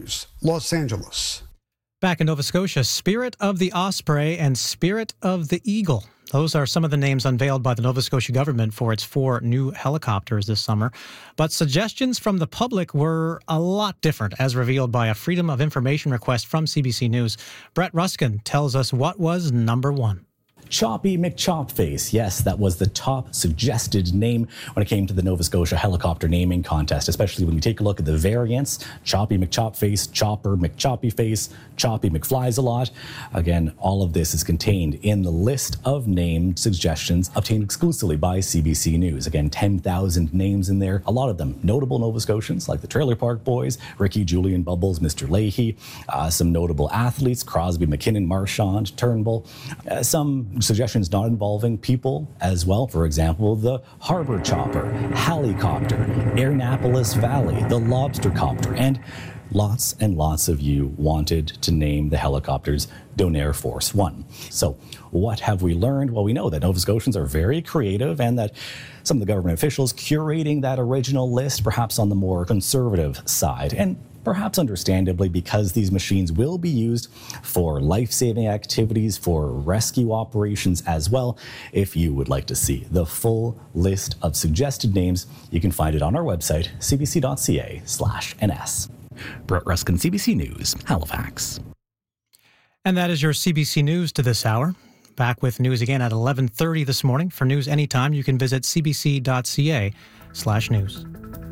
News, Los Angeles. Back in Nova Scotia, Spirit of the Osprey and Spirit of the Eagle. Those are some of the names unveiled by the Nova Scotia government for its 4 new helicopters this summer. But suggestions from the public were a lot different, as revealed by a Freedom of Information request from CBC News. Brett Ruskin tells us what was number 1. Choppy McChopface. Yes, that was the top suggested name when it came to the Nova Scotia helicopter naming contest, especially when you take a look at the variants. Choppy McChopface, Chopper McChoppyface, Choppy McFlies-a-lot. Again, all of this is contained in the list of named suggestions obtained exclusively by CBC News. Again, 10,000 names in there, a lot of them notable Nova Scotians like the Trailer Park Boys, Ricky, Julian, Bubbles, Mr. Leahy, some notable athletes, Crosby, McKinnon, Marchand, Turnbull, some suggestions not involving people as well. For example, the Harbor Chopper, Helicopter, Airnapolis Valley, the Lobster Copter, and lots of you wanted to name the helicopters Donair Force One. So what have we learned? Well, we know that Nova Scotians are very creative and that some of the government officials curating that original list perhaps on the more conservative side. And perhaps understandably, because these machines will be used for life-saving activities, for rescue operations as well. If you would like to see the full list of suggested names, you can find it on our website, cbc.ca/ns. Brett Ruskin, CBC News, Halifax. And that is your CBC News to this hour. Back with news again at 11:30 this morning. For news anytime, you can visit cbc.ca/news.